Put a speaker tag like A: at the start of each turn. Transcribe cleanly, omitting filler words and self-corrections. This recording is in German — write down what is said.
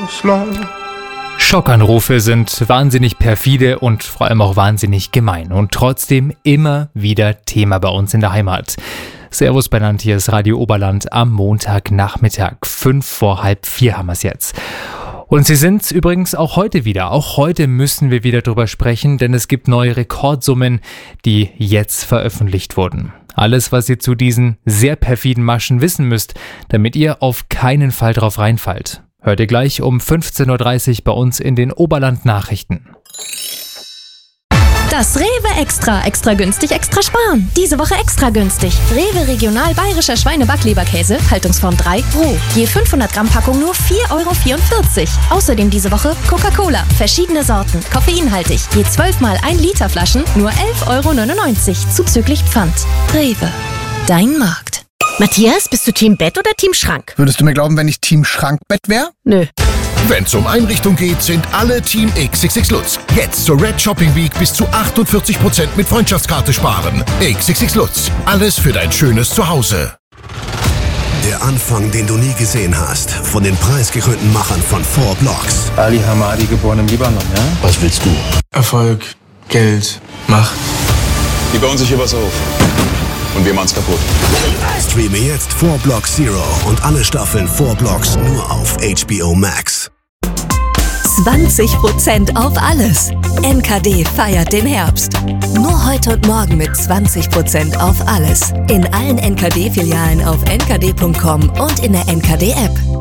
A: auslassen.
B: Schockanrufe sind wahnsinnig perfide und vor allem auch wahnsinnig gemein und trotzdem immer wieder Thema bei uns in der Heimat. Servus benannt, hier ist Radio Oberland am Montagnachmittag. 3:55 haben wir es jetzt. Und sie sind übrigens auch heute wieder. Auch heute müssen wir wieder drüber sprechen, denn es gibt neue Rekordsummen, die jetzt veröffentlicht wurden. Alles, was ihr zu diesen sehr perfiden Maschen wissen müsst, damit ihr auf keinen Fall drauf reinfallt. Hört ihr gleich um 15:30 Uhr bei uns in den Oberland-Nachrichten.
C: Das Rewe Extra günstig, extra sparen. Diese Woche extra günstig. Rewe Regional Bayerischer Schweine-Backleberkäse, Haltungsform 3, roh. Je 500 Gramm Packung nur 4,44 €. Außerdem diese Woche Coca-Cola, verschiedene Sorten, koffeinhaltig. Je 12 mal 1 Liter Flaschen nur 11,99 € zuzüglich Pfand. Rewe, dein Markt.
D: Matthias, bist du Team Bett oder Team Schrank?
E: Würdest du mir glauben, wenn ich Team Schrankbett wäre?
D: Nö.
F: Wenn's um Einrichtung geht, sind alle Team XXX Lutz. Jetzt zur Red Shopping Week bis zu 48% mit Freundschaftskarte sparen. XXX Lutz. Alles für dein schönes Zuhause.
G: Der Anfang, den du nie gesehen hast. Von den preisgekrönten Machern von 4 Blocks.
H: Ali Hamadi, geboren im Libanon, ja?
G: Was willst du?
H: Erfolg, Geld, Macht.
I: Die bauen sich hier was auf. Und wir machen's kaputt.
G: Streame jetzt 4 Blocks Zero und alle Staffeln 4 Blocks nur auf HBO Max.
J: 20% auf alles. NKD feiert den Herbst. Nur heute und morgen mit 20% auf alles. In allen NKD-Filialen auf nkd.com und in der NKD-App.